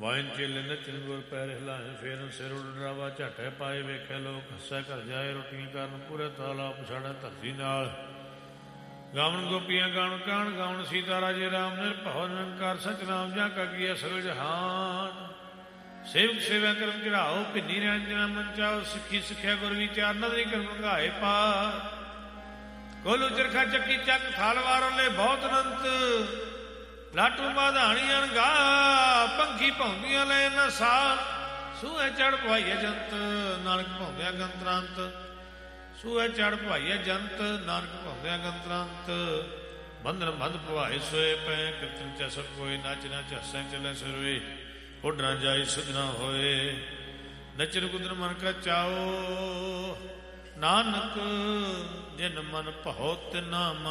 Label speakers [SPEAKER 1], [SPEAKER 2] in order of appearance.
[SPEAKER 1] Wine ਚੇਲੇ ਨੱਚਨ ਗੁਰ ਪੈਰ ਹਿਲਾਏ, ਫੇਰਨ ਸਿਰ ਉਡਰਾਵਾ ਝਾਟੇ ਪਾਏ, ਵੇਖੇ ਲੋਕ ਹੱਸੇ ਘਰ ਜਾਏ, ਰੋਟੀਆਂ ਕਰਨ ਪੂਰੇ ਤਾਲਾ ਪਛਾੜਾ ਧਰਤੀ ਨਾਲ। ਗਾਵਣ ਗੋਪੀਆਂ ਗਾਉਣ ਕਾਣ ਗਾਉਣ, ਸੀਤਾ ਰਾਜੇ ਰਾਮ ਨਿਰਭਉ ਨਿਰੰਕਾਰ ਸਤਿਨਾਮ, ਜਾਂ ਕਾ ਕੀਆ ਸਗਲ ਜਹਾਨ। ਸੇਵਕ ਸੇਵਾ ਕਰਮ ਚੜਾਓ, ਭਿੰਨੀ ਰੰਜਨਾ ਮੰਚਾਓ, ਸਿੱਖੀ ਸਿੱਖਿਆ ਗੁਰ ਵਿਚਾਰ, ਨਦਰੀ ਕਰਮ ਗਾਏ ਪਾਰ। ਕੋਲੂ ਚਰਖਾ ਚੱਕੀ ਚੱਕ ਥਾਲ ਵਾਰਲੇ, ਬਹੁਤ ਅਨੰਤ ਲਾਟੂ ਬਾਧਾਣੀ ਅਣਗਾ, ਪੰਖੀ ਭੌਂਦੀਆਂ ਲੈ ਨਾ ਸਾਹ। ਸੂਹੇ ਚੜ ਪਵਾਈਏ ਜੰਤ, ਨਾਨਕ ਭੌਂਦਿਆ ਗੰਤਰਾਂਤ। ਸੂਹੇ ਚੜ ਪਵਾਈਏ ਜੰਤ, ਨਾਨਕ ਭੌਂਦਿਆ ਗੰਤਰਾਂਤ। ਬੰਧਨ ਬੰਧ ਪਵਾਏ ਸੋਏ ਪੈ, ਕੀਰਤਨ ਚ ਸਭ ਕੋਈ, ਨੱਚ ਨੱਚ ਹੱਸੈ ਚੱਲੇ ਸਿਰਵੇ। ਉੱਡਣਾ ਜਾਈ ਸੁਧਣਾ ਹੋਏ, ਨੱਚਨ ਕੁੰਦਨ ਮਨ ਕਾ ਚਾਓ। ਨਾਨਕ ਜਿਨ ਮਨ ਭਉ ਤਿਨਾ